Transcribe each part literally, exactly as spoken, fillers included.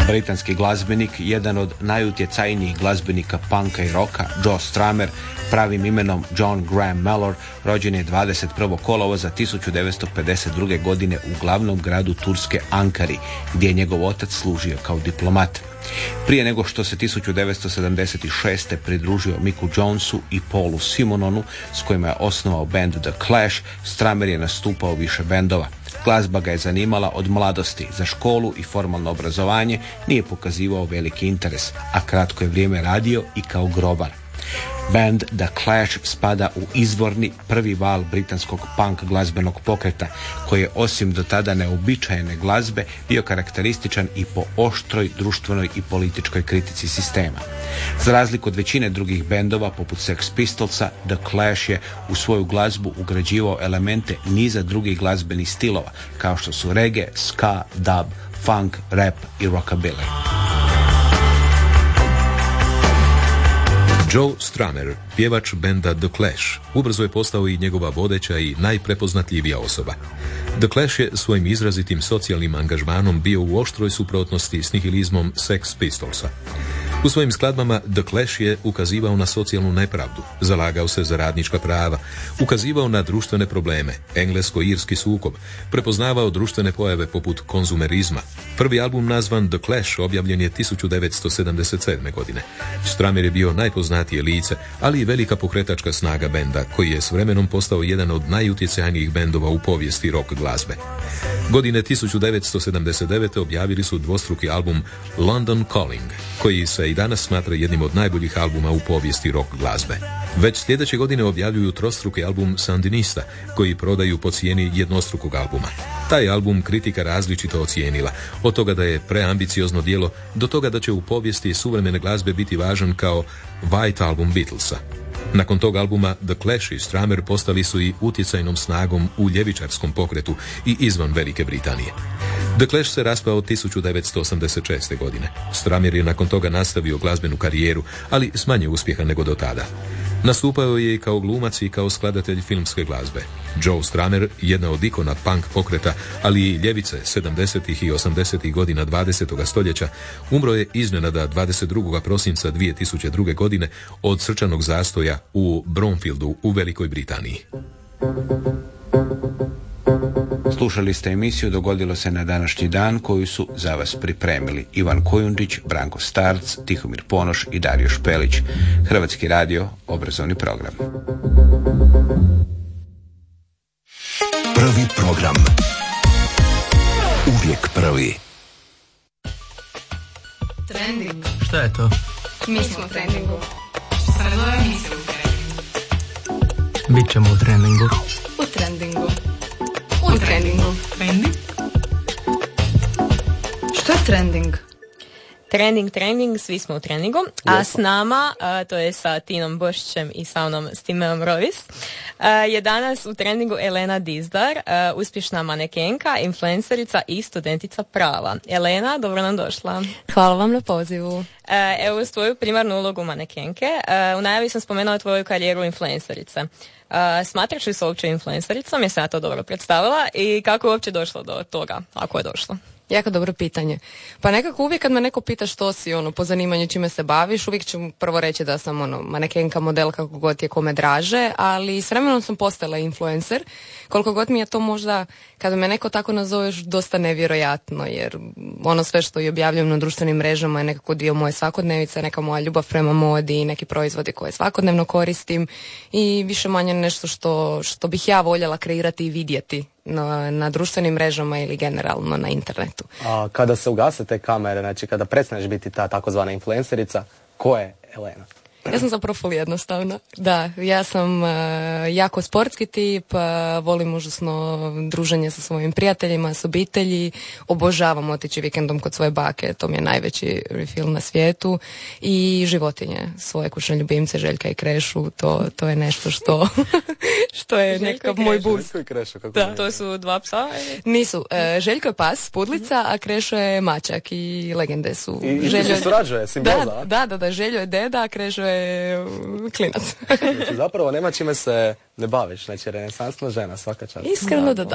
Britanski glazbenik, jedan od najutjecajnijih glazbenika punka i rocka, Joe Strummer, pravim imenom John Graham Mellor, rođen je dvadeset prvog kolovoza tisuću devetsto pedeset druge. godine u glavnom gradu Turske Ankari, gdje je njegov otac služio kao diplomat. Prije nego što se tisuću devetsto sedamdeset šeste. pridružio Micku Jonesu i Paulu Simononu, s kojima je osnovao band The Clash, Strummer je nastupao u više bendova. Glazba ga je zanimala od mladosti. Za školu i formalno obrazovanje nije pokazivao veliki interes, a kratko je vrijeme radio i kao grobar. Band The Clash spada u izvorni prvi val britanskog punk glazbenog pokreta, koji je osim do tada neobičajene glazbe bio karakterističan i po oštroj društvenoj i političkoj kritici sistema. Za razliku od većine drugih bendova poput Sex Pistolsa, The Clash je u svoju glazbu ugrađivao elemente niza drugih glazbenih stilova, kao što su reggae, ska, dub, funk, rap i rockabilly. Joe Strummer, pjevač benda The Clash, ubrzo je postao i njegova vodeća i najprepoznatljivija osoba. The Clash je svojim izrazitim socijalnim angažmanom bio u oštroj suprotnosti s nihilizmom Sex Pistolsa. U svojim skladbama The Clash je ukazivao na socijalnu nepravdu, zalagao se za radnička prava, ukazivao na društvene probleme, englesko-irski sukob, prepoznavao društvene pojave poput konzumerizma. Prvi album nazvan The Clash objavljen je tisuću devetsto sedamdeset sedme. godine. Strummer je bio najpoznatije lice, ali i velika pokretačka snaga benda, koji je s vremenom postao jedan od najutjecajnijih bendova u povijesti rock glazbe. Godine tisuću devetsto sedamdeset devete. objavili su dvostruki album London Calling, koji se i danas smatra jednim od najboljih albuma u povijesti rock glazbe. Već sljedeće godine objavljuju trostruki album Sandinista, koji prodaju po cijeni jednostrukog albuma. Taj album kritika različito ocijenila, od toga da je preambiciozno djelo, do toga da će u povijesti suvremene glazbe biti važan kao White album Beatlesa. Nakon tog albuma The Clash i Strummer postali su i utjecajnom snagom u ljevičarskom pokretu i izvan Velike Britanije. The Clash se raspao tisuću devetsto osamdeset šeste. godine. Strummer je nakon toga nastavio glazbenu karijeru, ali s manje uspjeha nego do tada. Nastupao je i kao glumac i kao skladatelj filmske glazbe. Joe Strummer, jedna od ikona punk pokreta, ali i ljevice sedamdesetih i osamdesetih godina dvadesetog stoljeća, umro je iznenada dvadeset drugog prosinca dvije tisuće druge. godine od srčanog zastoja u Bromfieldu u Velikoj Britaniji. Slušali ste emisiju Dogodilo se na današnji dan, koju su za vas pripremili Ivan Kojundić, Branko Starc, Tihomir Ponoš i Dario Špelić. Hrvatski radio, obrazovni program. Prvi program. Uvijek prvi. Trending. Šta je to? Mi smo u trendingu. Prvo emisija u trendingu. Bićemo u trendingu. U trendingu. U trendingu. Trending? Što je trending? Trending, trending, svi smo u trendingu, a s nama, a, to je sa Tinom Bošićem i sa mnom Stimeom Rovis, a, je danas u trendingu Elena Dizdar, a, uspješna manekenka, influencerica i studentica prava. Elena, dobro nam došla. Hvala vam na pozivu. A, evo uz tvoju primarnu ulogu manekenke, a, u najavi sam spomenula tvoju karijeru influencerice. Uh, smatraš li se uopće influencericom? Jesam ja to dobro predstavila i kako je uopće došlo do toga, ako je došlo? Jako dobro pitanje. Pa nekako uvijek kad me neko pita što si, ono, po zanimanju čime se baviš, uvijek ću prvo reći da sam, ono, manekenka, model, kako god je kome draže, ali s vremenom sam postala influencer. Koliko god mi je to možda, kada me neko tako nazoveš, dosta nevjerojatno, jer ono sve što i objavljam na društvenim mrežama je nekako dio moje svakodnevice, neka moja ljubav prema modi, neki proizvodi koje svakodnevno koristim i više manje nešto što, što bih ja voljela kreirati i vidjeti na, na društvenim mrežama ili generalno na internetu. A kada se ugase te kamere, znači kada prestaneš biti ta takozvana influencerica, ko je Elena? Ja sam zapravo full jednostavna. Da, ja sam uh, jako sportski tip, uh, volim užasno druženje sa svojim prijateljima, s obitelji, obožavam otići vikendom kod svoje bake, to mi je najveći refill na svijetu, i životinje, svoje kućne ljubimce, Željka i Krešu, to, to je nešto što, što je nekakav moj boost. Željko i Krešo, kako Da, to su dva psa? Nisu, uh, Željko je pas, pudlica, a Krešo je mačak i legende su. I, Željo... i se surađuje, simboza. Da, da, da, da, Željo je deda, a Krešo je klinac. Znači, zapravo nema čime se ne baviš, znači renesansna žena, svaka čast. Iskreno da da.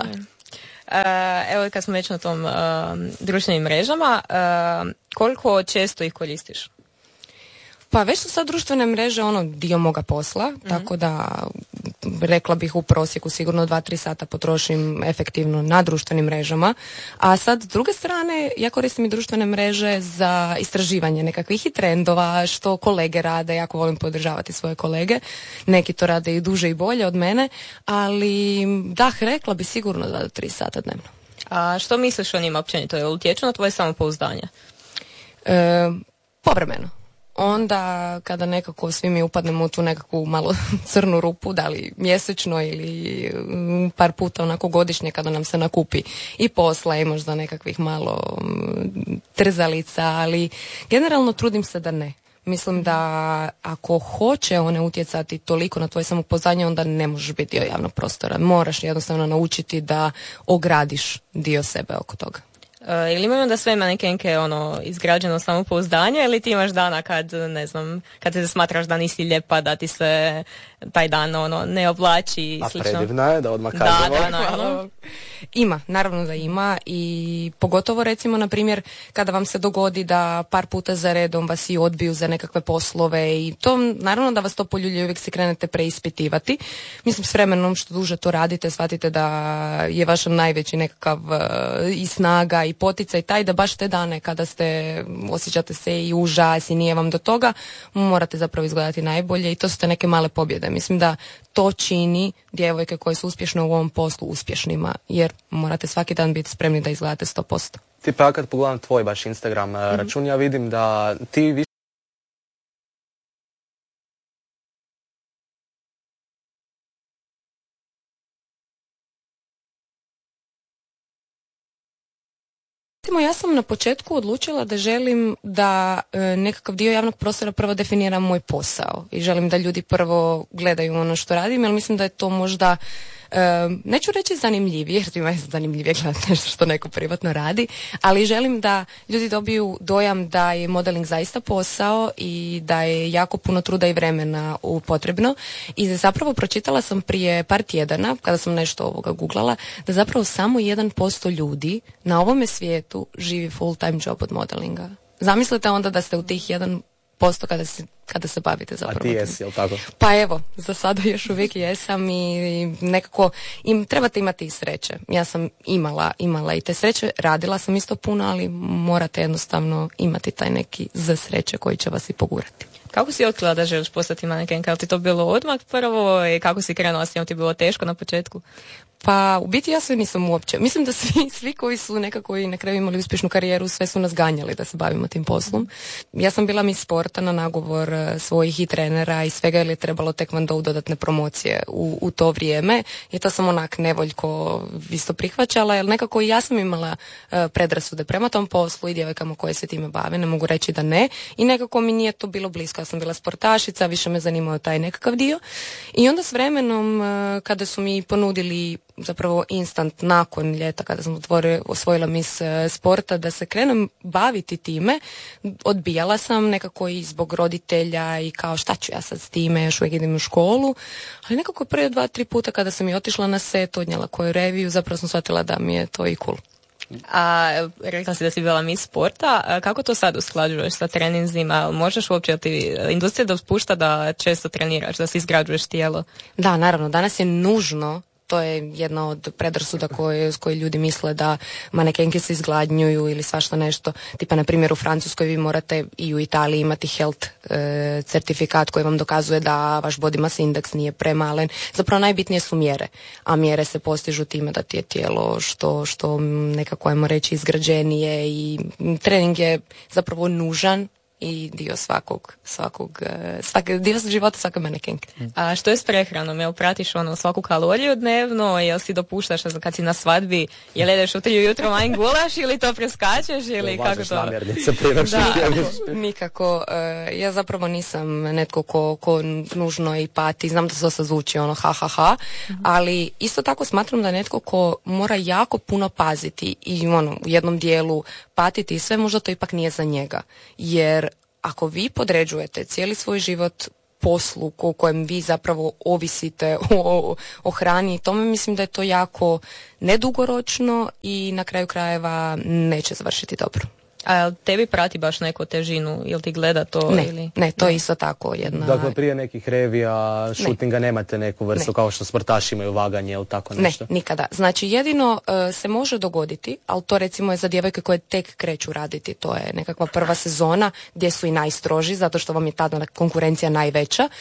Uh, evo kad smo već na tom uh, društvenim mrežama, uh, koliko često ih koristiš? Pa već su sad društvene mreže ono dio moga posla, mm-hmm. tako da rekla bih u prosjeku sigurno dva tri sata potrošim efektivno na društvenim mrežama. A sad s druge strane ja koristim i društvene mreže za istraživanje nekakvih i trendova, što kolege rade, jako volim podržavati svoje kolege. Neki to rade i duže i bolje od mene, ali da, rekla bi sigurno dva do tri sata dnevno. A što misliš o njima općenito? Je utječu na tvoje samopouzdanje? E, povremeno. Onda kada nekako svi mi upadnemo u tu nekakvu malo crnu rupu, da li mjesečno ili par puta onako godišnje kada nam se nakupi i posla i možda nekakvih malo trzalica, ali generalno trudim se da ne. Mislim da ako hoće one utjecati toliko na tvoje samopouzdanje, onda ne možeš biti dio javnog prostora. Moraš jednostavno naučiti da ogradiš dio sebe oko toga. Uh, ili imaju da sve manekenke ono izgrađeno samopouzdanje ili ti imaš dana kad ne znam kad se smatraš da nisi lijepa, da ti se taj dan ono ne oblači i slično. A predivna je da odmah kažemo. Da, da, naravno. Ima, naravno da ima i pogotovo recimo na primjer kada vam se dogodi da par puta za redom vas i odbiju za nekakve poslove i to naravno da vas to poljulja i uvijek se krenete preispitivati. Mislim s vremenom što duže to radite shvatite da je vaš najveći nekakav uh, i snaga i poticaj taj da baš te dane kada ste osjećate se i užas i nije vam do toga, morate zapravo izgledati najbolje i to su te neke male pobjede. Mislim da to čini djevojke koje su uspješne u ovom poslu uspješnima, jer morate svaki dan biti spremni da izgledate sto posto. Ti pa ja kad pogledam tvoj baš Instagram mm-hmm. račun, ja vidim da ti više ja sam na početku odlučila da želim da e, nekakav dio javnog prostora prvo definira moj posao i želim da ljudi prvo gledaju ono što radim, jer mislim da je to možda e, neću reći zanimljivije, jer to ima zanimljivije gledati nešto što neko privatno radi, ali želim da ljudi dobiju dojam da je modeling zaista posao i da je jako puno truda i vremena potrebno i zapravo pročitala sam prije par tjedana, kada sam nešto ovoga googlala, da zapravo samo jedan posto ljudi na ovome svijetu živi full time job od modelinga. Zamislite onda da ste u tih jedan posto kada se, kada se bavite zapravo. A ti jesi, jel tako? Pa evo, za sada još uvijek jesam i nekako im, trebate imati i sreće. Ja sam imala, imala i te sreće, radila sam isto puno, ali morate jednostavno imati taj neki za sreće koji će vas i pogurati. Kako si otkrila da želiš postati manekenka? Je li ti to bilo odmah prvo i kako si krenula s njom? Ti bilo teško na početku? Pa u biti ja sve nisam uopće. Mislim da svi, svi koji su nekako i na kraju imali uspješnu karijeru, sve su nas ganjali da se bavimo tim poslom. Ja sam bila miss sporta na nagovor svojih i trenera i svega, jer je trebalo tekvando dodatne promocije u, u to vrijeme. I to sam onak nevoljko isto prihvaćala, jer nekako i ja sam imala uh, predrasude prema tom poslu i djevojkama koje se time bave, ne mogu reći da ne. I nekako mi nije to bilo blisko. Ja sam bila sportašica, više me zanimao taj nekakav dio. I onda s vremenom, uh, kada su mi ponudili zapravo instant nakon ljeta kada sam otvore, osvojila mis sporta da se krenem baviti time, odbijala sam nekako i zbog roditelja i kao šta ću ja sad s time, još uvijek idem u školu, ali nekako prije dva, tri puta kada sam i otišla na set, odnijela koju reviju, zapravo sam shvatila da mi je to i cool. A rekla si da si bila miss sporta, a kako to sad usklađuješ sa treninzima? Možeš uopće, ti industrija dopušta da često treniraš, da si izgrađuješ tijelo? Da, naravno, danas je nužno. To je jedna od predrasuda koje, s koje ljudi misle da manekenke se izgladnjuju ili svašta nešto. Tipa, na primjer, u Francuskoj vi morate i u Italiji imati health e, certifikat koji vam dokazuje da vaš body mass index nije premalen. Zapravo najbitnije su mjere, a mjere se postižu time da ti je tijelo što, što nekako, ajmo reći, izgrađenije i trening je zapravo nužan i dio svakog, svakog, svake, dio života svake manekenke. A što je s prehranom? Jel pratiš ono svaku kaloriju dnevno? Jel si dopuštaš kad si na svadbi? Jel jedeš u tri ujutro manj gulaš ili to preskačeš? Ili no, kako to? Namirnice priraš. Da, nikako. Ja zapravo nisam netko ko, ko nužno i pati. Znam da se to zvuči ono ha ha ha, mm-hmm. ali isto tako smatram da netko ko mora jako puno paziti i ono, u jednom dijelu patiti i sve, možda to ipak nije za njega. Jer ako vi podređujete cijeli svoj život poslu u kojem vi zapravo ovisite o, o hrani i tome, mislim da je to jako nedugoročno i na kraju krajeva neće završiti dobro. A jel tebi prati baš neko težinu, jel ti gleda to? Ne, ili... ne, to je isto tako jedna... Dakle, prije nekih revija, šutinga, nemate neku vrstu Ne. kao što sportaši imaju vaganje ili tako nešto? Ne, nikada. Znači jedino uh, se može dogoditi, ali to recimo je za djevojke koje tek kreću raditi. To je nekakva prva sezona gdje su i najstroži, zato što vam je tada konkurencija najveća,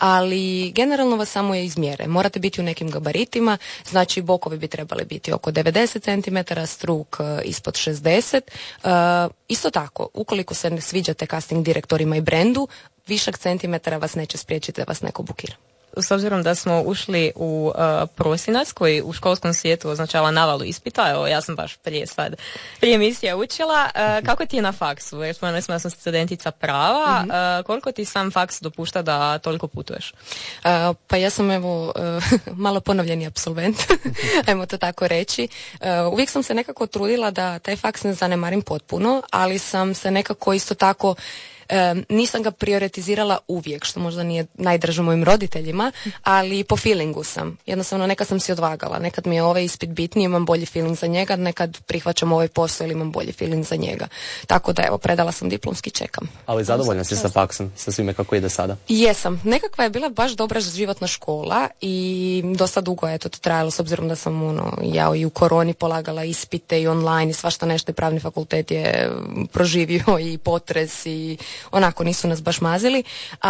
ali generalno vas samo je izmjere. Morate biti u nekim gabaritima, znači bokovi bi trebali biti oko devedeset centimetara, struk uh, ispod šezdeset. Uh, isto tako, ukoliko se ne sviđate casting direktorima i brendu, višak centimetara vas neće spriječiti da vas neko bukira. S obzirom da smo ušli u uh, prosinac koji u školskom svijetu označava navalu ispita, evo ja sam baš prije sad, prije emisija učila, uh, kako ti je na faksu? Jer spomenuli smo da sam studentica prava, mm-hmm. uh, koliko ti sam faks dopušta da toliko putuješ? Uh, pa ja sam evo uh, malo ponovljeni apsolvent, ajmo to tako reći. Uh, uvijek sam se nekako trudila da taj faks ne zanemarim potpuno, ali sam se nekako isto tako Um, nisam ga prioritizirala uvijek, što možda nije najdraže mojim roditeljima, ali po feelingu sam. Jednostavno, nekad sam si odvagala. Nekad mi je ovaj ispit bitniji, imam bolji feeling za njega, nekad prihvaćam ovaj posao ili imam bolji feeling za njega. Tako da, evo, predala sam diplomski, čekam. Ali zadovoljna si sa faksom, sa svime kako ide sada? Jesam. Nekakva je bila baš dobra životna škola i dosta dugo je to trajalo, s obzirom da sam ono, ja i u koroni polagala ispite i online i svašta nešto, i pravni fakultet je proživio i potres i onako nisu nas baš mazili,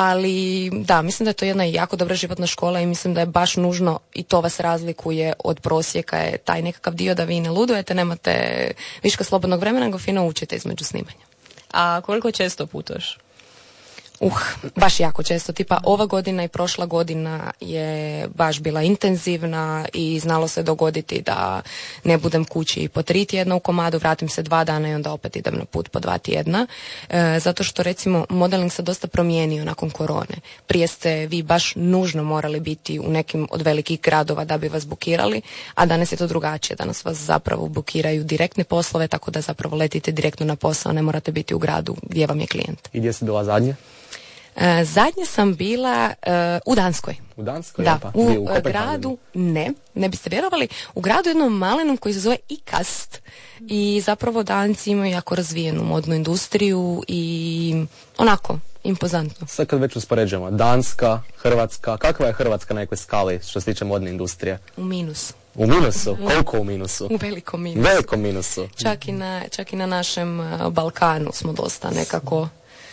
ali da, mislim da je to jedna jako dobra životna škola i mislim da je baš nužno, i to vas razlikuje od prosjeka, je taj nekakav dio da vi ne ludujete, nemate viška slobodnog vremena, nego fino učite između snimanja. A koliko često putuješ? Uh, baš jako često. Tipa ova godina i prošla godina je baš bila intenzivna i znalo se dogoditi da ne budem kući po tri tjedna u komadu, vratim se dva dana i onda opet idem na put po dva tjedna. E, zato što recimo modeling se dosta promijenio nakon korone. Prije ste vi baš nužno morali biti u nekim od velikih gradova da bi vas bukirali, a danas je to drugačije. Danas vas zapravo bukiraju direktne poslove, tako da zapravo letite direktno na posao, ne morate biti u gradu gdje vam je klijent. I gdje si bila zadnje? E, zadnje sam bila e, u Danskoj. U Danskoj? Da, pa. u, u e, gradu, ne, ne biste vjerovali, u gradu jednom malenom koji se zove Ikast i zapravo Danci imaju jako razvijenu modnu industriju i onako, impozantno. Sad kad već uspoređujemo, Danska, Hrvatska, kakva je Hrvatska na nekoj skali što se tiče modne industrije? U minusu. U minusu? Koliko u minusu? U velikom minusu. Velikom minusu. Čak i na, čak i na našem uh, Balkanu smo dosta nekako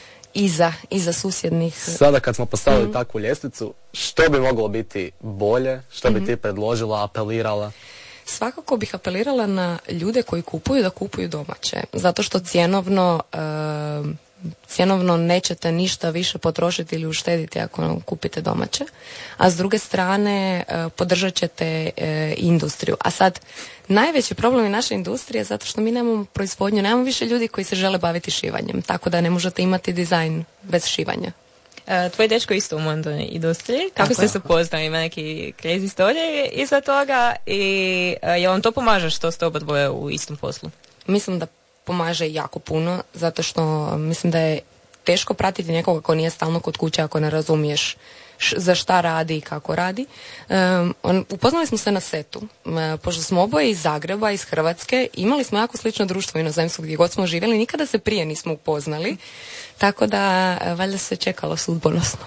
iza, iza susjednih. Sada kad smo postavili mm-hmm. takvu ljestvicu, što bi moglo biti bolje? Što mm-hmm. bi ti predložila, apelirala? Svakako bih apelirala na ljude koji kupuju da kupuju domaće. Zato što cjenovno uh, cjenovno nećete ništa više potrošiti ili uštediti ako kupite domaće, a s druge strane podržat ćete industriju. A sad, najveći problem je naše industrije zato što mi nemamo proizvodnju, nemamo više ljudi koji se žele baviti šivanjem, tako da ne možete imati dizajn bez šivanja. Tvoj dečko isto u modnoj industriji. Kako ste se poznali? Ima neki crazy story iza toga i je vam to pomaže što ste oba dvoje u istom poslu? Mislim da pomaže jako puno, zato što mislim da je teško pratiti nekoga ko nije stalno kod kuće ako ne razumiješ š, za šta radi i kako radi. Um, on, upoznali smo se na setu, um, pošto smo oboje iz Zagreba, iz Hrvatske, imali smo jako slično društvo u inozemstvu gdje god smo živjeli, nikada se prije nismo upoznali, tako da valjda se čekalo sudbonosno.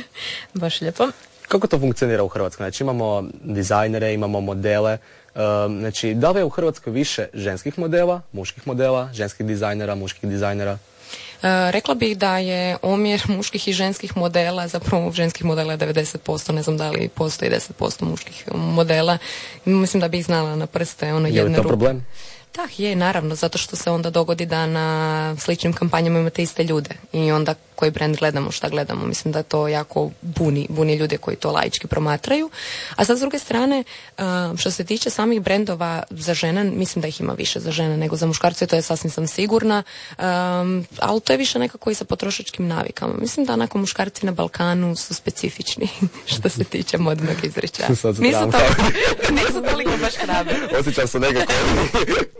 Baš lijepo. Kako to funkcionira u Hrvatskoj? Znači imamo dizajnere, imamo modele. Um, znači, da li je u Hrvatskoj više ženskih modela, muških modela, ženskih dizajnera, muških dizajnera? E, rekla bih da je omjer muških i ženskih modela, zapravo ženskih modela je devedeset posto, ne znam da li postoji deset posto muških modela. Mislim da bih znala na prste ono jedne ruke. Je li to problem? Da, je, naravno, zato što se onda dogodi da na sličnim kampanjama imate iste ljude i onda koji brand gledamo, šta gledamo. Mislim da to jako buni, buni ljude koji to laički promatraju. A sad s druge strane, što se tiče samih brendova za žene, mislim da ih ima više za žene nego za muškarce, to je sasvim sam sigurna, um, ali to je više nekako i sa potrošačkim navikama. Mislim da onako muškarci na Balkanu su specifični što se tiče modnog izričaja. Nisu, to, nisu toliko baš hrabri. Osjećam se nekako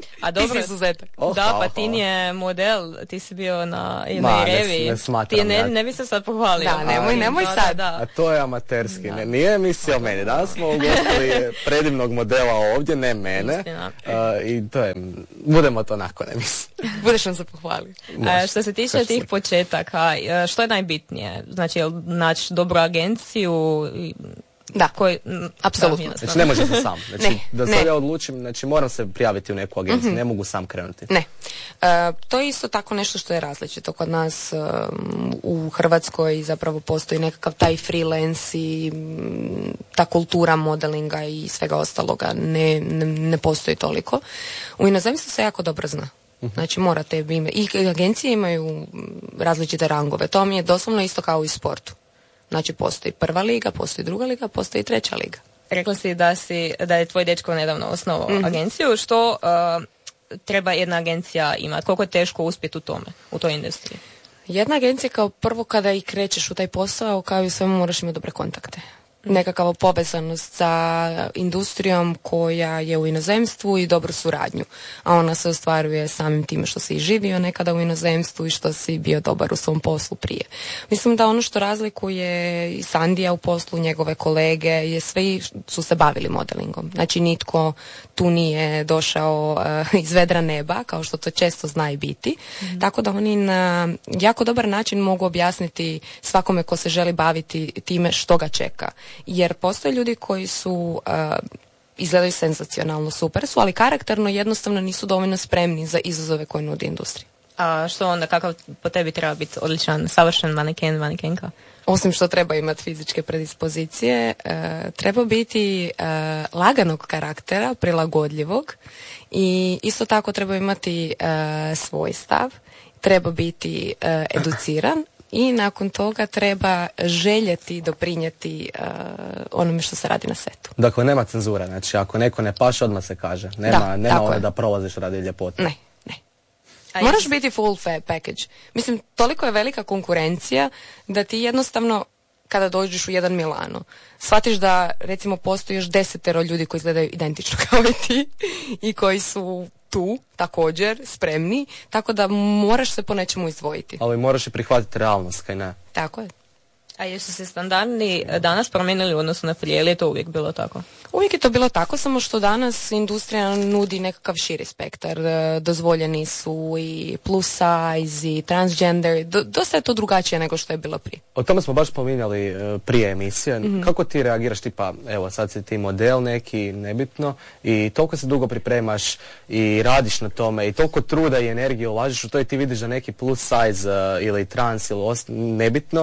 A Ti dobro, si izuzetak. Oh, da, hvala, pa ti hvala. nije model, ti si bio na Ma, jednoj ne- reviji. ne smatram ti ne, ja. ne bi se sad pohvalio. Da, nemoj, nemoj Da, sad. da, A da. to je amaterski, ne, nije emisija o meni. Danas smo ugostili predivnog modela ovdje, ne mene. Istina. A, I to je, budemo to nakon emisije. Budeš nam se pohvalio. E, što se tiče Kaži tih se. početaka, e, što je najbitnije? Znači, jel naći dobru agenciju? i- Da, Koji, m, apsolutno. da, jednostavno. Znači ne može se sam. Znači, Ne, da ne. sad ja odlučim, znači moram se prijaviti u neku agenciju, ne mogu sam krenuti. Ne. E, to je isto tako nešto što je različito kod nas um, u Hrvatskoj zapravo postoji nekakav taj freelance i mm, ta kultura modelinga i svega ostaloga ne, ne, ne postoji toliko. U inozemstvu se jako dobro zna. Znači morate ime. I agencije imaju mm, različite rangove. To mi je doslovno isto kao i u sportu. Znači postoji prva liga, postoji druga liga, postoji treća liga. Rekla si da, si da je tvoj dečko nedavno osnovao Mhm. agenciju. Što e, treba jedna agencija imati? Koliko je teško uspjeti u tome, u toj industriji? Jedna agencija kao prvo kada i krećeš u taj posao, kao i u svemu moraš imati dobre kontakte. Nekakva povezanost sa industrijom koja je u inozemstvu i dobru suradnju. A ona se ostvaruje samim time što si i živio nekada u inozemstvu i što si bio dobar u svom poslu prije. Mislim da ono što razlikuje i Sandija u poslu, njegove kolege, je svi su se bavili modelingom. Znači nitko tu nije došao uh, iz vedra neba, kao što to često zna i biti. Tako da oni na jako dobar način mogu objasniti svakome ko se želi baviti time što ga čeka. Jer postoje ljudi koji su uh, izgledaju senzacionalno, super su, ali karakterno jednostavno nisu dovoljno spremni za izazove koje nudi industrija. A što onda, kakav po tebi treba biti odličan, savršen maneken, manekenka? Osim što treba imati fizičke predispozicije, uh, treba biti uh, laganog karaktera, prilagodljivog i isto tako treba imati uh, svoj stav, treba biti uh, educiran, i nakon toga treba željeti doprinijeti uh, onome što se radi na setu. Dakle, nema cenzura. Znači, ako neko ne paše, odmah se kaže. Nema, Da, nema tako one je. da prolaziš radi ljepote. Ne, ne. A Moraš jesi- biti full fa- package. Mislim, toliko je velika konkurencija da ti jednostavno kada dođeš u jedan Milano, shvatiš da recimo postoji još desetero ljudi koji izgledaju identično kao i ti i koji su tu također spremni, tako da moraš se po nečemu izdvojiti. Ali moraš i prihvatiti realnost, kaj ne? Tako je. A jesu se standardi danas promijenili u odnosu na prije, ili je to uvijek bilo tako? Uvijek je to bilo tako, samo što danas industrija nudi nekakav širi spektar. E, Dozvoljeni su i plus size i transgender. Do, dosta je to drugačije nego što je bilo prije. O tome smo baš spominjali e, prije emisije. Kako ti reagiraš, tipa, evo, sad si ti model neki, nebitno, i toliko se dugo pripremaš i radiš na tome i toliko truda i energije ulažeš u to i ti vidiš da neki plus size e, ili trans ili ost- nebitno,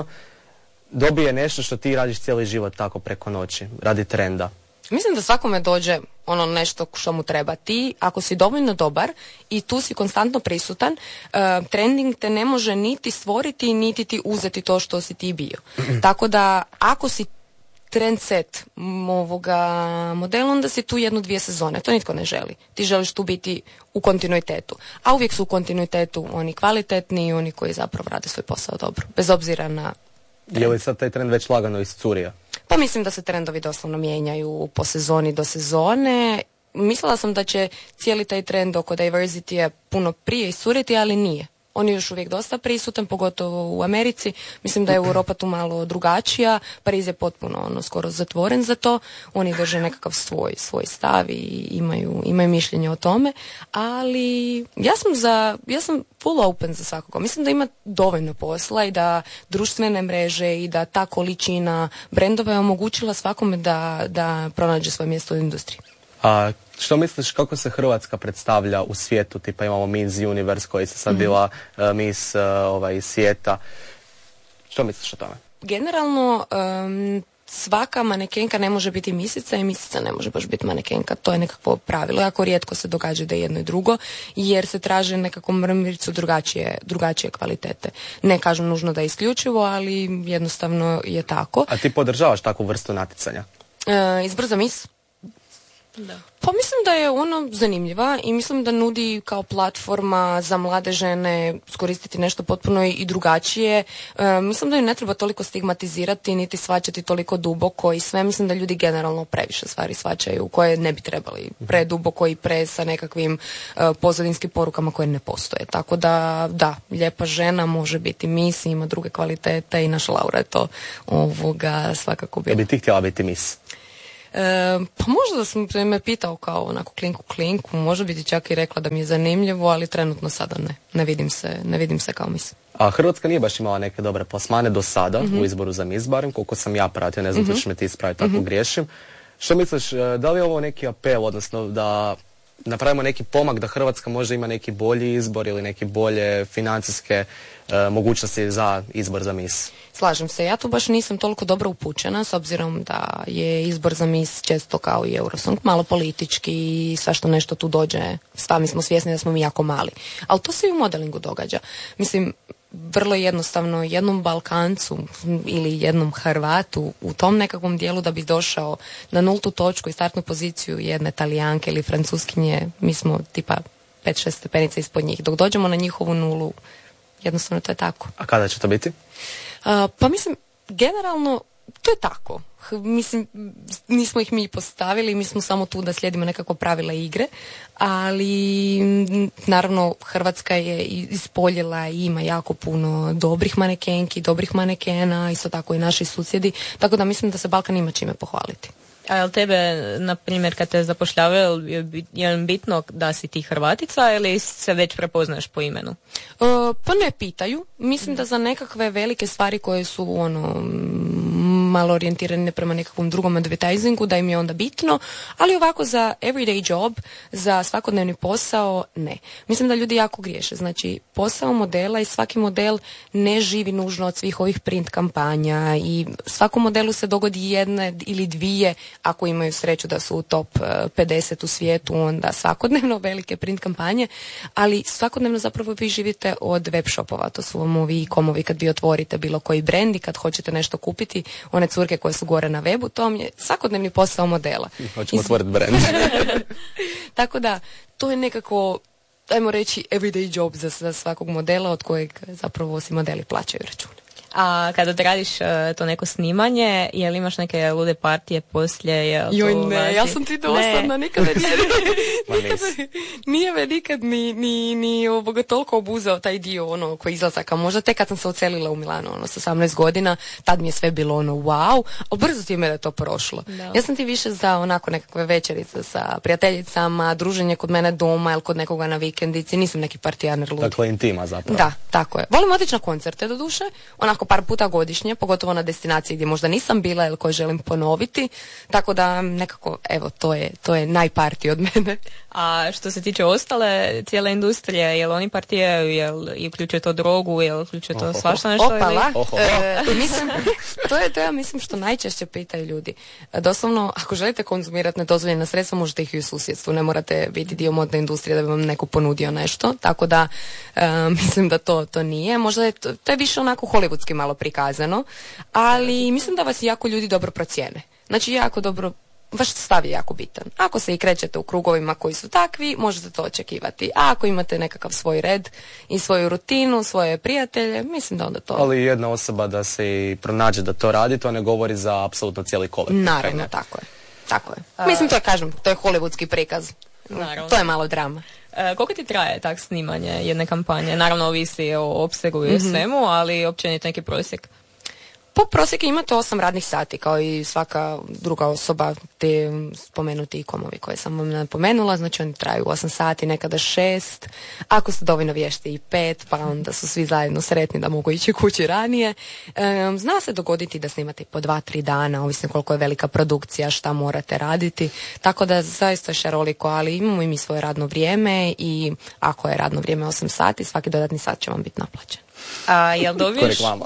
dobije nešto što ti radiš cijeli život tako preko noći, radi trenda. Mislim da svakome dođe ono nešto što mu treba. Ti, ako si dovoljno dobar i tu si konstantno prisutan, uh, trending te ne može niti stvoriti, niti ti uzeti to što si ti bio. Tako da, ako si trendset m, ovoga modela, onda si tu jednu, dvije sezone. To nitko ne želi. Ti želiš tu biti u kontinuitetu. A uvijek su u kontinuitetu oni kvalitetni i oni koji zapravo rade svoj posao dobro. Bez obzira na... Je li sad taj trend već lagano iscurio? Pa mislim da se trendovi doslovno mijenjaju po sezoni do sezone. Mislila sam da će cijeli taj trend oko diversity puno prije iscuriti, ali nije. On je još uvijek dosta prisutan, pogotovo u Americi. Mislim da je Europa tu malo drugačija. Pariz je potpuno ono, skoro zatvoren za to. Oni drže nekakav svoj, svoj stav i imaju, imaju mišljenje o tome. Ali ja sam, za, ja sam full open za svakoga. Mislim da ima dovoljno posla i da društvene mreže i da ta količina brendova je omogućila svakome da, da pronađe svoje mjesto u industriji. A što misliš kako se Hrvatska predstavlja u svijetu? Tipa imamo Miss Universe koji se sad Mhm. bila uh, Miss uh, ovaj, svijeta. Što misliš o tome? Generalno, um, svaka manekenka ne može biti misica i misica ne može baš biti manekenka. To je nekakvo pravilo. Jako rijetko se događa da je jedno i drugo, jer se traže nekako mrmiricu drugačije, drugačije kvalitete. Ne kažem nužno da je isključivo, ali jednostavno je tako. A ti podržavaš takvu vrstu natjecanja? E, izbrza mis. Da. Pa mislim da je ono zanimljiva i mislim da nudi kao platforma za mlade žene iskoristiti nešto potpuno i drugačije. E, mislim da ju ne treba toliko stigmatizirati niti svačati toliko duboko i sve. Mislim da ljudi generalno previše stvari svačaju koje ne bi trebali preduboko i pre sa nekakvim e, pozadinskim porukama koje ne postoje. Tako da, da, lijepa žena može biti mis, ima druge kvalitete i naša Laura je to ovoga svakako bila. Da bi ti htjela biti mis? E, pa možda da sam me pitao kao onako klinku klinku, može biti čak i rekla da mi je zanimljivo, ali trenutno sada ne. Ne vidim se, ne vidim se kao mis. A Hrvatska nije baš imala neke dobre plasmane do sada mm-hmm. u izboru za mis, barem koliko sam ja pratio, ne znam mm-hmm. ćeš me ti ispraviti ako mm-hmm. griješim. Što misliš, da li je ovo neki apel, odnosno da napravimo neki pomak da Hrvatska možda ima neki bolji izbor ili neke bolje financijske e, mogućnosti za izbor za mis? Slažem se, ja tu baš nisam toliko dobro upućena s obzirom da je izbor za mis često kao i Eurosong malo politički i svašto nešto tu dođe, sami smo svjesni da smo mi jako mali. Ali to se i u modelingu događa. Mislim, vrlo jednostavno jednom Balkancu ili jednom Hrvatu u tom nekakvom dijelu da bi došao na nultu točku i startnu poziciju jedne Talijanke ili Francuskinje, mi smo tipa pet šest stepenica ispod njih. Dok dođemo na njihovu nulu, jednostavno to je tako. A kada će to biti? Uh, pa mislim, generalno to je tako. H, mislim, nismo ih mi postavili, mi smo samo tu da slijedimo nekako pravila igre, ali naravno Hrvatska je ispoljila i ima jako puno dobrih manekenki, dobrih manekena, isto tako i naši susjedi, tako da mislim da se Balkan ima čime pohvaliti. A jel tebe, na primjer, kad te zapošljavaju, je li bitno da si ti Hrvatica ili se već prepoznaješ po imenu? Uh, pa ne pitaju. Mislim da za nekakve velike stvari koje su ono malo orijentirane prema nekakvom drugom advertisingu, da im je onda bitno, ali ovako za everyday job, za svakodnevni posao, ne. Mislim da ljudi jako griješe. Znači, posao modela i svaki model ne živi nužno od svih ovih print kampanja i svakom modelu se dogodi jedna ili dvije, ako imaju sreću da su u top pedeset u svijetu, onda svakodnevno velike print kampanje, ali svakodnevno zapravo vi živite od web shopova, to su vam ovi e-comovi kad vi otvorite bilo koji brand i kad hoćete nešto kupiti, one curke koje su gore na webu, to vam je svakodnevni posao modela. Hoćemo otvoriti brand. Tako da, to je nekako, ajmo reći, everyday job za, za svakog modela od kojeg zapravo si modeli plaćaju račune. A kada odradiš uh, to neko snimanje, je li imaš neke lude partije poslije? Je Joj ne, vazi? Ja sam ti dosadna, nikad me nije, nikad, nije me nikad ni, ni, ni ovoga toliko obuzao taj dio ono koji izlazaka. Možda tek kad sam se ocelila u Milano, ono, sa osamnaest godina, tad mi je sve bilo ono wow, ali brzo ti me da je to prošlo. Da. Ja sam ti više za onako nekakve večerice sa prijateljicama, druženje kod mene doma ili kod nekoga na vikendici, nisam neki partijaner ludi. Dakle, intima zapravo. Da, tako je. Volim otići na koncerte do duše, onako par puta godišnje, pogotovo na destinaciji gdje možda nisam bila ili koje želim ponoviti, tako da nekako, evo, to je, to je najparti od mene. A što se tiče ostale cijele industrije, jel oni partijaju, jel i uključuje to drogu, jel uključuje to svašta nešto? Opala, e, mislim, to je to ja mislim što najčešće pitaju ljudi. Doslovno, ako želite konzumirati nedozvoljena sredstva, možete ih i u susjedstvu, ne morate biti dio modne industrije da bi vam neko ponudio nešto, tako da e, mislim da to, to nije. Možda je to, to je više onako hollywoodski malo prikazano, ali mislim da vas jako ljudi dobro procijene. Znači jako dobro, vaš stav je jako bitan. Ako se i krećete u krugovima koji su takvi, možete to očekivati. A ako imate nekakav svoj red i svoju rutinu, svoje prijatelje, mislim da onda to... Ali jedna osoba da se i pronađe da to radi, to ne govori za apsolutno cijeli kolektiv. Naravno, tako je. Tako je. A... Mislim, to je, kažem, to je hollywoodski prikaz. Naravno. To je malo drama. E, koliko ti traje tak snimanje jedne kampanje? Naravno, ovisi o opsegu i o Mhm. svemu, ali općenito neki prosjek. Po prosjeku imate osam radnih sati, kao i svaka druga osoba, te spomenuti e-comovi koje sam vam napomenula, znači oni traju osam sati, nekada šest, ako ste dovoljno vješti i pet, pa onda su svi zajedno sretni da mogu ići kući ranije. E, zna se dogoditi da snimate po dva, tri dana, ovisno koliko je velika produkcija, šta morate raditi, tako da zaista je šaroliko, ali imamo i mi svoje radno vrijeme i ako je radno vrijeme osam sati, svaki dodatni sat će vam biti naplaćen. A jel dobiješ... Ko reklama.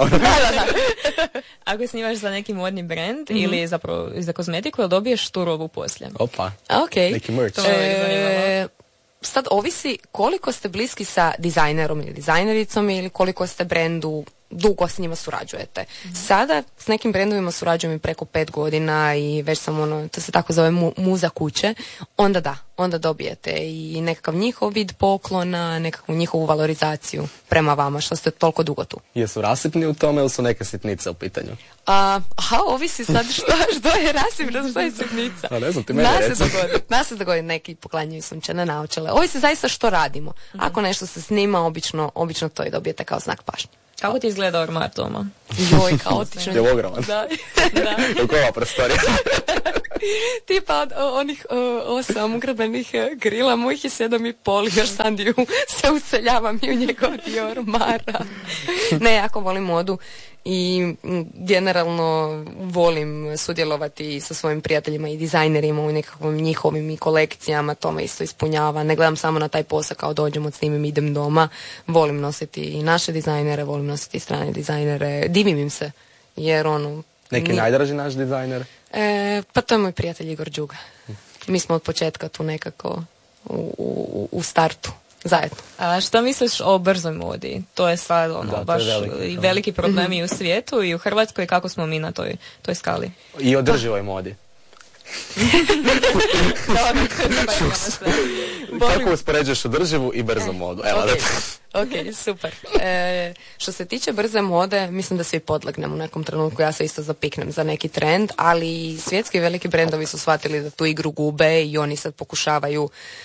Ako snimaš za neki modni brand Mhm. ili zapravo za kozmetiku, jel dobiješ tu robu poslije? Opa, Ok. neki merch. To me uvijek zanimalo. E, sad ovisi koliko ste bliski sa dizajnerom ili dizajnericom ili koliko ste brendu dugo s njima surađujete. Sada s nekim brendovima surađujem i preko pet godina i već sam ono, to se tako zove mu, muza kuće, onda da, onda dobijete i nekakav njihov vid poklona, nekakvu njihovu valorizaciju prema vama, što ste toliko dugo tu. Jesu rasipni u tome ili su neke sitnice u pitanju? A, aha, ovisi sad što, što je rasipno, što je sitnica. A ne znam, ti meni reci. Nas se dogodi, neki poklanjaju sunčane naočale. Ovisi zaista što radimo. Ako nešto se snima, obično, obično to i dobijete kao znak pažnje. Kako ti izgleda ormar doma? Joj, kaotično. Je ogroman. Da. da. Kako ova prostorija? Tipa od o, onih o, osam ugrabenih grila mojih je sedam i pol, još Sandiju se useljavam i u njegov dio ormara. Ne, jako volim modu i m, generalno volim sudjelovati sa svojim prijateljima i dizajnerima u nekakvim njihovim i kolekcijama, to me isto ispunjava. Ne gledam samo na taj posao kao dođem, odsnimim, idem doma. Volim nositi i naše dizajnere, volim nositi i strane dizajnere. Divim im se, jer ono... Neki ni... najdraži naš dizajner? E, pa to je moj prijatelj Igor Đuga. Mi smo od početka tu nekako u, u, u startu. Zajedno. A šta misliš o brzoj modi? To je sad ono, da, baš veliki, i veliki problemi i u svijetu i u Hrvatskoj, kako smo mi na toj, toj skali. I održivoj modi. Kako uspoređuješ održivu i brzu modu? Evo, okay. Ok, super. E, što se tiče brze mode, mislim da svi podlegnemo u nekom trenutku, ja se isto zapiknem za neki trend, ali svjetski veliki brendovi su shvatili da tu igru gube i oni sad pokušavaju,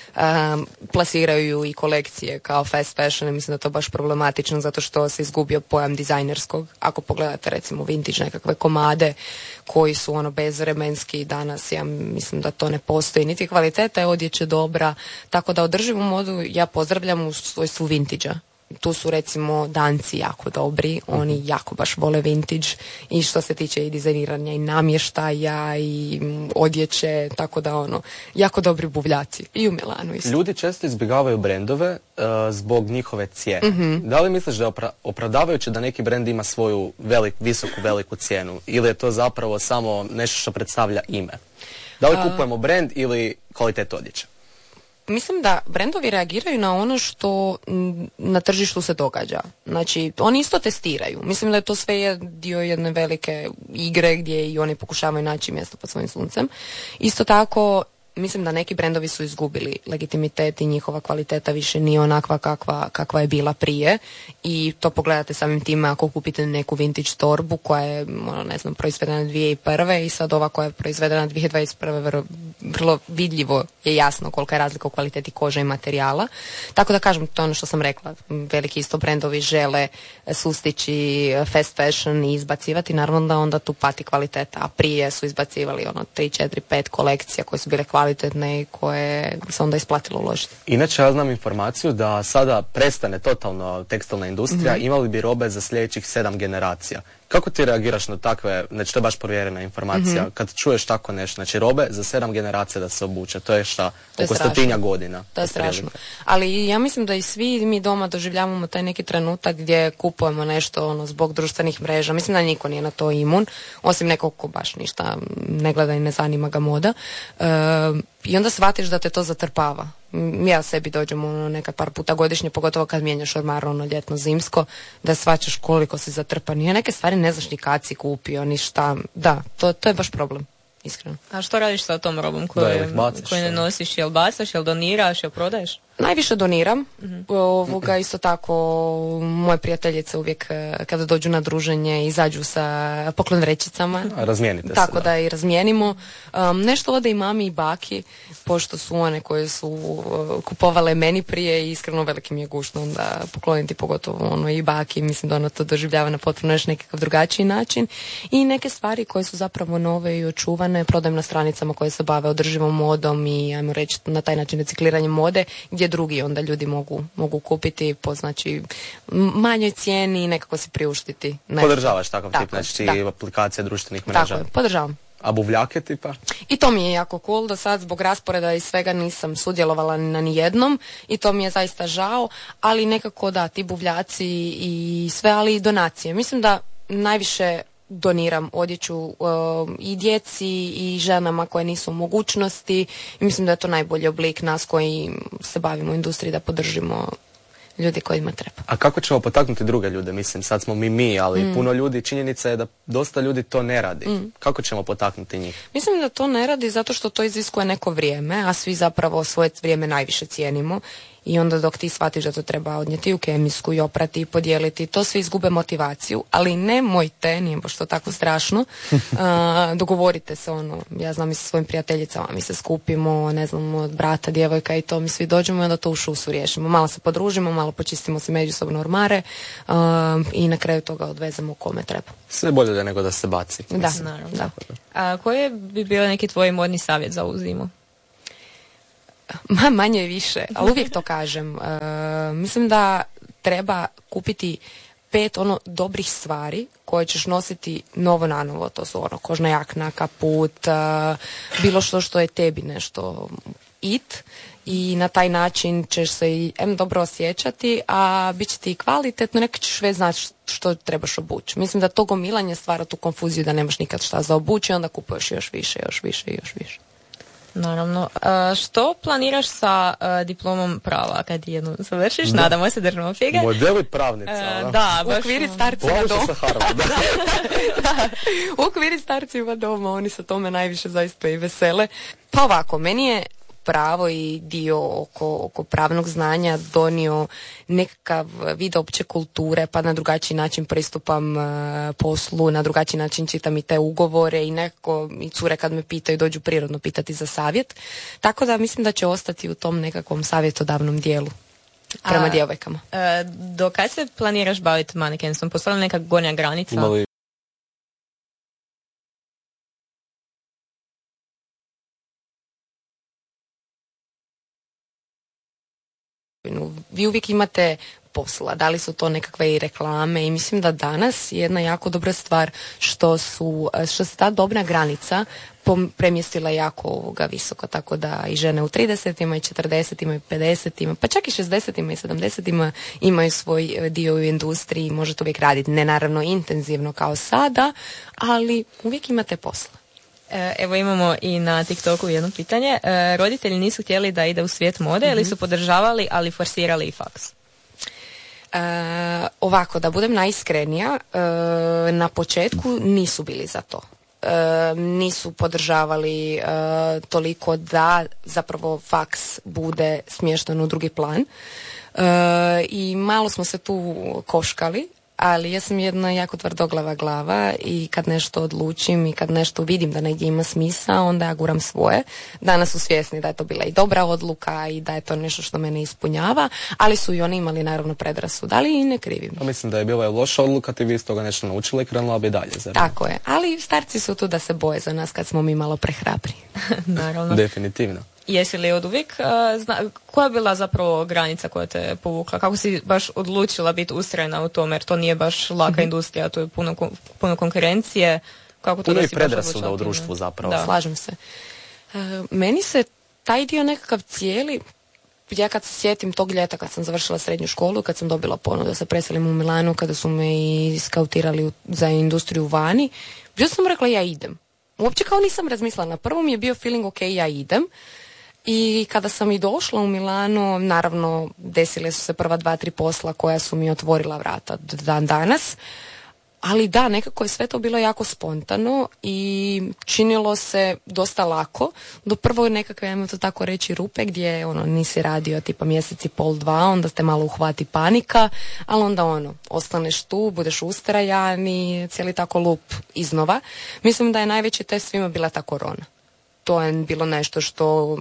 um, plasiraju i kolekcije kao fast fashion i mislim da to baš problematično zato što se izgubio pojam dizajnerskog. Ako pogledate recimo vintage nekakve komade koji su ono bezvremenski danas, ja mislim da to ne postoji, niti kvaliteta je odjeće dobra, tako da održivu modu ja pozdravljam u svojstvu vintage-a. Tu su recimo Danci jako dobri, oni jako baš vole vintage i što se tiče i dizajniranja i namještaja i odjeće, tako da ono, jako dobri buvljaci i u Milanu isto. Ljudi često izbjegavaju brendove uh, zbog njihove cijene. Mm-hmm. Da li misliš da je opra- opravdavajuće da neki brend ima svoju velik, visoku, veliku cijenu ili je to zapravo samo nešto što predstavlja ime? Da li kupujemo brend ili kvalitetu odjeće? Mislim da brendovi reagiraju na ono što na tržištu se događa. Znači, oni isto testiraju. Mislim da je to sve je dio jedne velike igre gdje i oni pokušavaju naći mjesto pod svojim suncem. Isto tako, mislim da neki brendovi su izgubili legitimitet i njihova kvaliteta više nije onakva kakva, kakva je bila prije i to pogledate samim time ako kupite neku vintage torbu koja je, ono, ne znam, proizvedena dvije tisuće prve i sad ova koja je proizvedena dvije tisuće dvadeset prve vrlo, vrlo vidljivo je jasno kolika je razlika u kvaliteti kože i materijala. Tako da kažem, to je ono što sam rekla, veliki isto brendovi žele sustići fast fashion i izbacivati, naravno da onda tu pati kvaliteta, a prije su izbacivali ono tri, četiri, pet kolekcija koje su bile kvalitetne kvalitetne i koje se onda isplatilo uložiti. Inače, ja znam informaciju da sada prestane totalno tekstilna industrija, mm-hmm. imali bi robe za sljedećih sedam generacija. Kako ti reagiraš na takve, znači to je baš provjerena informacija, mm-hmm. kad čuješ tako nešto, znači robe za sedam generacija da se obuče, to je šta, to oko stotinja godina. To je strašno. Ali ja mislim da i svi mi doma doživljavamo taj neki trenutak gdje kupujemo nešto ono, zbog društvenih mreža. Mislim da niko nije na to imun, osim nekog ko baš ništa ne gleda i ne zanima ga moda. E, I onda shvatiš da te to zatrpava. Ja sebi dođem ono, nekad par puta godišnje, pogotovo kad mijenjaš ormar ono ljetno zimsko, da shvaćaš koliko si zatrpan. Ja neke stvari ne znaš ni kad si kupio, ni šta. Da, to, to je baš problem, iskreno. A što radiš sa tom robom koju, koju ne nosiš? Jel bacaš, jel doniraš, jel prodaješ? Najviše doniram. Mm-hmm. Ovoga, isto tako, moje prijateljice uvijek kada dođu na druženje izađu sa poklon vrećicama. A, razmijenite tako se. Da. da i razmijenimo. Um, nešto ode i mami i baki, pošto su one koje su uh, kupovale meni prije i iskreno veliki mi je gušno da pokloniti pogotovo ono i baki. Mislim da ona to doživljava na potpuno još nekakav drugačiji način. I neke stvari koje su zapravo nove i očuvane prodajem na stranicama koje se bave održivom modom i ajmo reći na taj način recikliranjem mode gdje drugi onda ljudi mogu, mogu kupiti po znači manjoj cijeni i nekako si priuštiti. Nešto. Podržavaš takav tip, znači da. Aplikacija društvenih mreža. Tako je, podržavam. A buvljake tipa? I to mi je jako cool, da sad zbog rasporeda i svega nisam sudjelovala na nijednom i to mi je zaista žao, ali nekako da, ti buvljaci i sve, ali i donacije. Mislim da najviše doniram odjeću uh, i djeci i ženama koje nisu u mogućnosti i mislim da je to najbolji oblik nas koji se bavimo u industriji da podržimo ljudi kojima treba. A kako ćemo potaknuti druge ljude? Mislim, sad smo mi mi, ali mm. puno ljudi, činjenica je da dosta ljudi to ne radi. Mm. Kako ćemo potaknuti njih? Mislim da to ne radi zato što to iziskuje neko vrijeme, a svi zapravo svoje vrijeme najviše cijenimo. I onda dok ti shvatiš da to treba odnijeti u kemijsku i oprati i podijeliti, to svi izgube motivaciju, ali nemojte, nije baš to tako strašno, uh, dogovorite se, ono, ja znam i sa svojim prijateljicama, mi se skupimo, ne znam, od brata, djevojka i to, mi svi dođemo i onda to u šusu riješimo. Malo se podružimo, malo počistimo se međusobno ormare uh, i na kraju toga odvezemo kome treba. Sve bolje da nego da se baci. Da, naravno. Da. A koji bi bio neki tvoj modni savjet za ovu zimu? Ma, manje više, ali uvijek to kažem. E, mislim da treba kupiti pet ono dobrih stvari koje ćeš nositi novo na novo. To su ono kožna jakna, kaput, e, bilo što što je tebi nešto it i na taj način ćeš se i em dobro osjećati, a bit će ti i kvalitetno, neka ćeš već znati što trebaš obući. Mislim da to gomilanje stvara tu konfuziju da nemaš nikad šta za obući, onda kupuješ još više, još više i još više. Naravno. A, što planiraš sa a, diplomom prava kad jednu završiš? Da. Nadamo se, držimo fige. Model i pravnica. A, da, u okviri starcima doma. Da, u okviri starcima doma, oni se tome najviše zaista i vesele. Pa ovako, meni je pravo i dio oko, oko pravnog znanja donio nekakav vid opće kulture, pa na drugačiji način pristupam uh, poslu, na drugačiji način čitam i te ugovore i nekako i cure kad me pitaju dođu prirodno pitati za savjet. Tako da mislim da će ostati u tom nekakvom savjetodavnom dijelu prema A, djevojkama. Uh, do kad se planiraš baviti manekenstvom? Postoji neka gornja granica? Imali vi uvijek imate posla, da li su to nekakve i reklame i mislim da danas je jedna jako dobra stvar što su, što se ta dobna granica premjestila jako ovoga visoko, tako da i žene u tridesetima i četrdesetima i pedesetima, pa čak i šezdesetima i sedamdesetima imaju svoj dio u industriji i možete uvijek raditi, ne naravno intenzivno kao sada, ali uvijek imate posla. Evo imamo i na TikToku jedno pitanje. E, roditelji nisu htjeli da ide u svijet mode, mm-hmm. ili su podržavali, ali forsirali i faks? E, ovako, da budem najiskrenija, e, na početku nisu bili za to. E, nisu podržavali e, toliko da zapravo faks bude smješten u drugi plan. E, I malo smo se tu koškali. Ali ja sam jedna jako tvrdoglava glava i kad nešto odlučim i kad nešto vidim da negdje ima smisla, onda ja guram svoje. Danas su svjesni da je to bila i dobra odluka i da je to nešto što mene ispunjava, ali su i oni imali naravno predrasud, ali i ne krivim. Pa mislim da je bila loša odluka, ti vi iz toga nešto naučila i krenula bi dalje. Zar? Tako je, ali starci su tu da se boje za nas kad smo mi malo prehrabri. Naravno. Definitivno. Jesi li od uvijek, uh, zna, koja je bila zapravo granica koja te povukla? Kako si baš odlučila biti ustrajna u tome, jer to nije baš laka mm-hmm. industrija, to je puno, puno konkurencije. Kako to puno da i predrasuda u društvu zapravo. Da. Slažem se. Uh, meni se taj dio nekakav cijeli, ja kad se sjetim tog ljeta kad sam završila srednju školu, kad sam dobila ponudu da se preselim u Milanu, kada su me i skautirali za industriju vani, bio sam rekla ja idem. Uopće kao nisam razmislila. Na prvom je bio feeling ok, ja idem. I kada sam i došla u Milano, naravno desile su se prva dva, tri posla koja su mi otvorila vrata dan danas. Ali da, nekako je sve to bilo jako spontano i činilo se dosta lako. Do prvo nekakve, ajmo to tako reći, rupe gdje ono, nisi radio tipa mjesec i pol, dva, onda te malo uhvati panika, ali onda ono, ostaneš tu, budeš ustrajan i cijeli tako lup iznova. Mislim da je najveći test svima bila ta korona. To je bilo nešto što...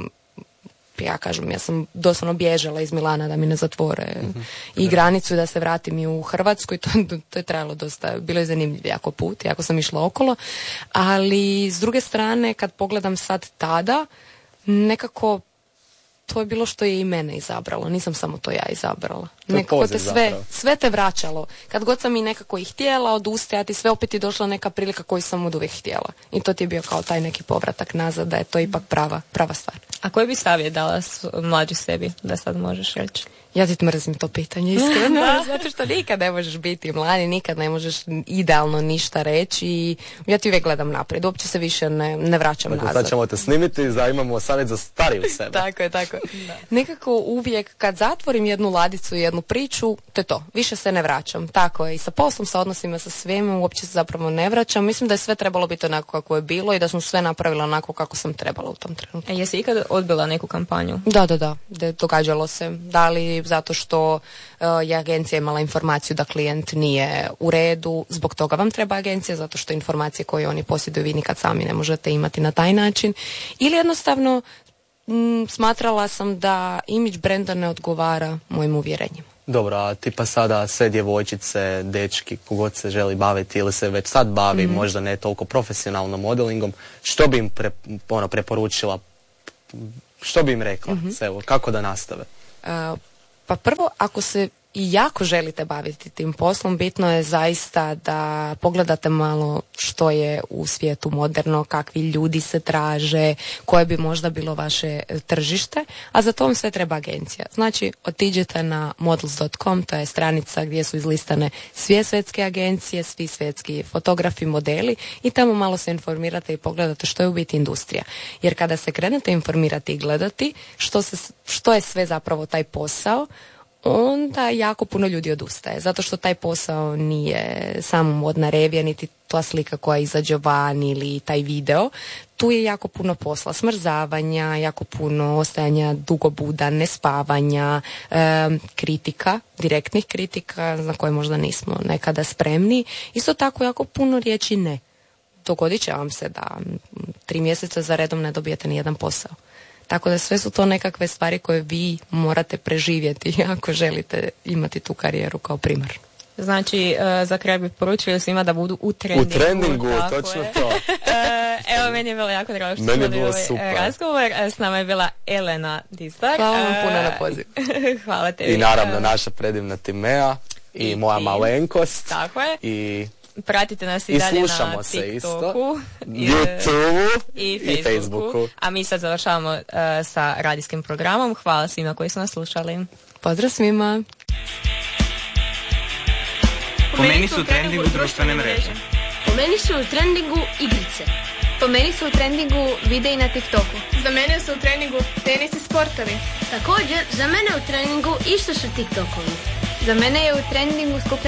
ja kažem, ja sam doslovno bježala iz Milana da mi ne zatvore mm-hmm. i granicu da se vratim i u Hrvatsku i to, to je trajalo dosta, bilo je zanimljiv jako put, jako sam išla okolo, ali s druge strane kad pogledam sad tada, nekako to je bilo što je i mene izabralo, nisam samo to ja izabrala. Nekako te sve, sve te vraćalo. Kad god sam i nekako i htjela odustajati, sve opet je došla neka prilika koju sam od uvijek htjela. I to ti je bio kao taj neki povratak nazad, da je to ipak prava, prava stvar. A koji bi savjet dala mlađi sebi, da sad možeš reći? Ja ti mrzim to pitanje, iskreno, zato što nikad ne možeš biti mladi, nikad ne možeš idealno ništa reći i ja ti uvijek gledam naprijed, uopće se više ne, ne vraćam dakle, nazad. Sad ćemo te snimiti da imamo savjet za stariju sebe. Tako je, tako je. Nekako uvijek kad zatvorim jednu ladicu i jednu priču, to je to, više se ne vraćam. Tako je, i sa poslom, sa odnosima, sa svime, uopće se zapravo ne vraćam. Mislim da je sve trebalo biti onako kako je bilo i da sam sve napravila onako kako sam trebala u tom trenutku. E, jesi ikad odbila neku kampanju? Da, da, da, da, događalo se. Da li zato što uh, je agencija imala informaciju da klijent nije u redu, zbog toga vam treba agencija, zato što informacije koje oni posjeduju vi nikad sami ne možete imati na taj način. Ili jednostavno m, smatrala sam da imidž brenda ne odgovara mojim uvjerenjima. Dobro, a tipa sada sve djevojčice, dečki, kogod se želi baviti ili se već sad bavi, mm-hmm. možda ne toliko profesionalno modelingom, što bi im pre, ono, preporučila, što bi im rekla, mm-hmm. Evo, kako da nastave? Uh, pa prvo, ako se i jako želite baviti tim poslom, bitno je zaista da pogledate malo što je u svijetu moderno, kakvi ljudi se traže, koje bi možda bilo vaše tržište, a za to vam sve treba agencija. Znači, otiđete na models dot com, to je stranica gdje su izlistane sve svjetske agencije, svi svjetski fotografi, modeli i tamo malo se informirate i pogledate što je u biti industrija. Jer kada se krenete informirati i gledati što, se, što je sve zapravo taj posao, onda jako puno ljudi odustaje, zato što taj posao nije samo modna revija, niti ta slika koja izađe van ili taj video. Tu je jako puno posla, smrzavanja, jako puno ostajanja dugo budan, nespavanja, e, kritika, direktnih kritika na koje možda nismo nekada spremni. Isto tako jako puno riječi ne. Dogodit će vam se da tri mjeseca za redom ne dobijete ni jedan posao. Tako da sve su to nekakve stvari koje vi morate preživjeti ako želite imati tu karijeru kao primar. Znači, uh, za kraj bih poručila svima da budu u trendingu. U trendingu, točno je. To. uh, evo, meni je bilo jako drago što smo imali ovaj razgovor. S nama je bila Elena Dizdar. Hvala vam puno na poziv. Hvala tebi. I naravno naša predivna Timea i, I moja malenkost. Tako je. I... Pratite nas i, I dalje na TikToku, YouTubeu i, i Facebooku. A mi sad završavamo uh, sa radijskim programom. Hvala svima koji su nas slušali. Pozdrav svima. Po meni su u trendingu društvene mreže. Po meni su u trendingu igrice. Po meni su u trendingu videi na TikToku. Za mene su u treningu tenis i sportovi. Također, za mene u treningu isto su TikTokovi. Za mene je u trendingu skupljanje